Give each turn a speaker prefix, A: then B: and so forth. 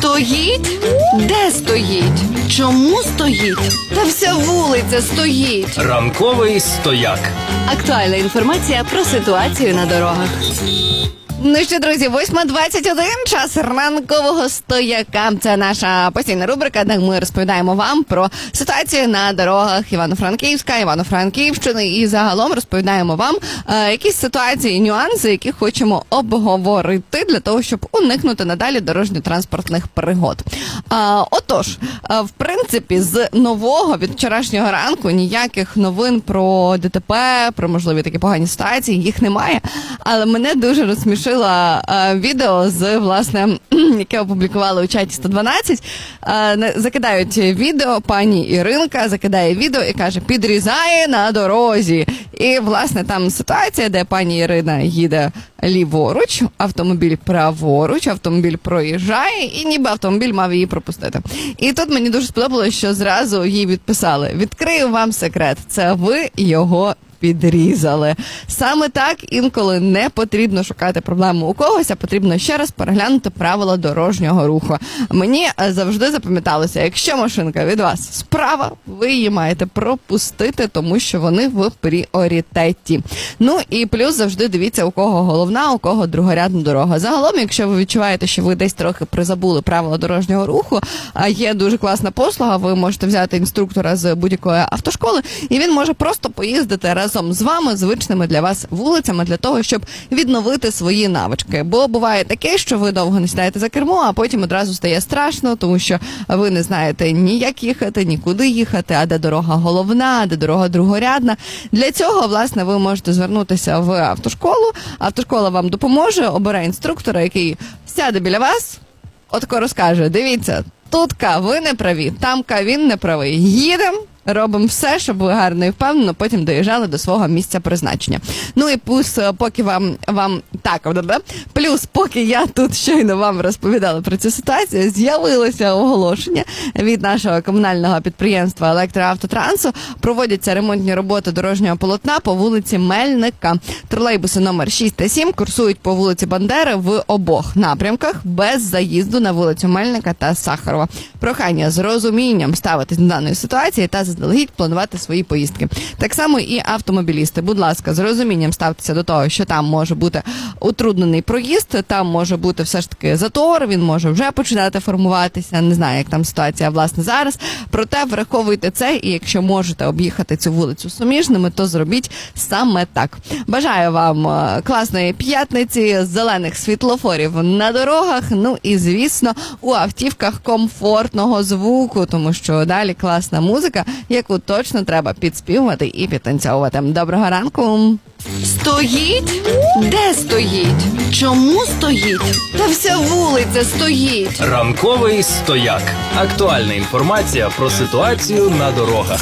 A: Стоїть? Де стоїть? Чому стоїть? Та вся вулиця стоїть.
B: Ранковий стояк.
A: Актуальна інформація про ситуацію на дорогах. Ну що, друзі, 8:21, час ранкового стояка. Це наша постійна рубрика, де ми розповідаємо вам про ситуацію на дорогах Івано-Франківська, Івано-Франківщини і загалом розповідаємо вам якісь ситуації і нюанси, які хочемо обговорити для того, щоб уникнути надалі дорожньо-транспортних пригод. Отож, в принципі, з нового від вчорашнього ранку ніяких новин про ДТП, про можливі такі погані ситуації, їх немає. Але мене дуже розсмішило відео з, власне, яке опублікували у чаті 112. Закидають відео, пані Іринка закидає відео і каже, підрізає на дорозі. І, власне, там ситуація, де пані Ірина їде ліворуч, автомобіль праворуч, автомобіль проїжджає, і ніби автомобіль мав її пропустити. І тут мені дуже сподобалося, що зразу їй відписали. Відкрию вам секрет, це ви його підрізали. Саме так інколи не потрібно шукати проблему у когось, а потрібно ще раз переглянути правила дорожнього руху. Мені завжди запам'яталося, якщо машинка від вас справа, ви її маєте пропустити, тому що вони в пріоритеті. Ну і плюс завжди дивіться, у кого головна, у кого другорядна дорога. Загалом, якщо ви відчуваєте, що ви десь трохи призабули правила дорожнього руху, є дуже класна послуга, ви можете взяти інструктора з будь-якої автошколи, і він може просто поїздити разом з вами звичними для вас вулицями для того, щоб відновити свої навички. Бо буває таке, що ви довго не сідаєте за кермо, а потім одразу стає страшно, тому що ви не знаєте ні як їхати, ні куди їхати, а де дорога головна, а де дорога другорядна. Для цього, власне, ви можете звернутися в автошколу, автошкола вам допоможе, обере інструктора, який сяде біля вас, отако розкаже, дивіться, тут-ка ви не праві, там-ка він не правий, їдемо, робимо все, щоб ви гарно і впевнено потім доїжджали до свого місця призначення. Ну і плюс, поки плюс, поки я тут щойно вам розповідала про цю ситуацію, з'явилося оголошення від нашого комунального підприємства «Електроавтотрансу». Проводяться ремонтні роботи дорожнього полотна по вулиці Мельника. Тролейбуси номер 6 та 7 курсують по вулиці Бандери в обох напрямках без заїзду на вулицю Мельника та Сахарова. Прохання з розумінням ставитись до даної ситуації та заздалегідь планувати свої поїздки. Так само і автомобілісти. Будь ласка, з розумінням ставтеся до того, що там може бути утруднений проїзд, там може бути все ж таки затор, він може вже починати формуватися, не знаю, як там ситуація, власне, зараз. Проте враховуйте це, і якщо можете об'їхати цю вулицю суміжними, то зробіть саме так. Бажаю вам класної п'ятниці, зелених світлофорів на дорогах, ну і, звісно, у автівках комфортного звуку, тому що далі класна музика, яку точно треба підспівувати і підтанцьовувати. Доброго ранку! Стоїть? Де стоїть? Чому стоїть? Та вся вулиця стоїть.
B: Ранковий стояк. Актуальна інформація про ситуацію на дорогах.